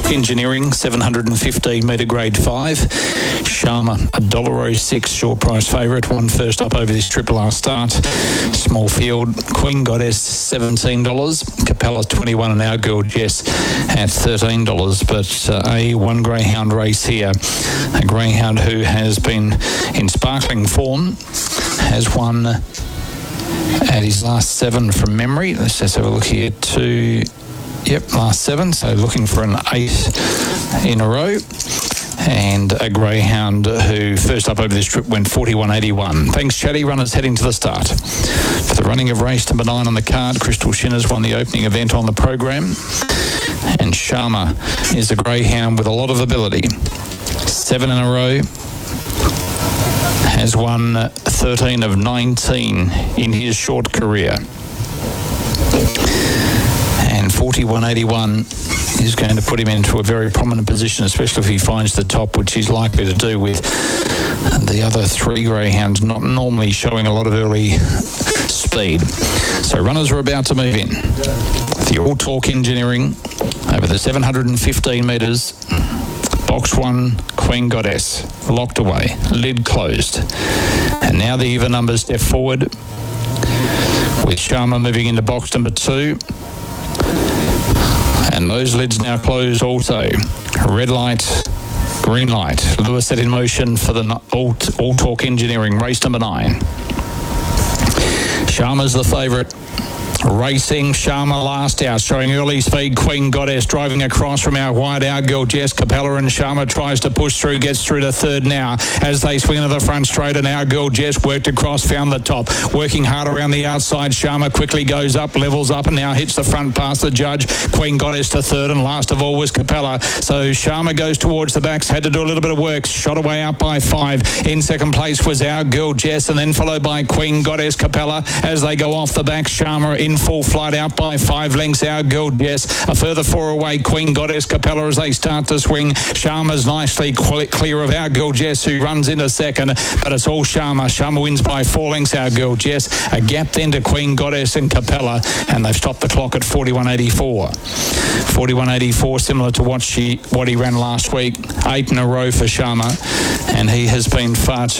Engineering, 715 metre grade 5. Sharma, $1.06 short price favourite. Won first up over this trip last start. Small field. Queen Goddess, $17. Capella, 21, and Our Girl Jess at $13. But a one greyhound race here. A greyhound who has been in sparkling form, has won at his last 7 from memory. Let's just have a look here. Last 7. So looking for an 8 in a row. And a greyhound who first up over this trip went 41.81. Thanks, Chatty. Runners heading to the start. For the running of race number 9 on the card, Crystal Shinners won the opening event on the program. And Sharma is a greyhound with a lot of ability. 7 in a row. Has won 13 of 19 in his short career. And 41.81 is going to put him into a very prominent position, especially if he finds the top, which he's likely to do with the other 3 greyhounds not normally showing a lot of early speed. So runners are about to move in. The All Talk Engineering over the 715 metres. Box 1, Queen Goddess, locked away, lid closed. And now the even numbers step forward, with Sharma moving into box number 2. And those lids now closed also. Red light, green light. Lewis set in motion for the All Talk Engineering, race number 9. Sharma's the favourite. Racing, Sharma last out, showing early speed. Queen Goddess driving across from our wide. Our Girl Jess, Capella and Sharma tries to push through, gets through to third now as they swing into the front straight, and Our Girl Jess worked across, found the top, working hard around the outside. Sharma quickly goes up, levels up, and now hits the front past the judge. Queen Goddess to third, and last of all was Capella. So Sharma goes towards the backs, had to do a little bit of work, shot away up by 5. In second place was Our Girl Jess, and then followed by Queen Goddess, Capella as they go off the back. Sharma in full flight out by 5 lengths. Our Girl Jess a further 4 away. Queen Goddess, Capella as they start to swing. Sharma's nicely clear of Our Girl Jess, who runs into second, but it's all Sharma. Sharma wins by 4 lengths. Our Girl Jess a gap then to Queen Goddess and Capella, and they've stopped the clock at 41.84. 41.84, similar to what he ran last week. 8 in a row for Sharma, and he has been far too